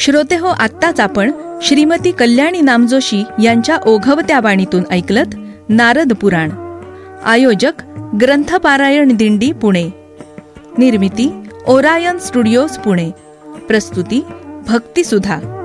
श्रोते हो, आत्ताच आपण श्रीमती कल्याणी नामजोशी यांच्या ओघवत्या वाणीतून ऐकलत नारद पुराण. आयोजक ग्रंथपारायण दिंडी पुणे. निर्मिती ओरायन स्टुडिओज पुणे. प्रस्तुती भक्तिसुधा.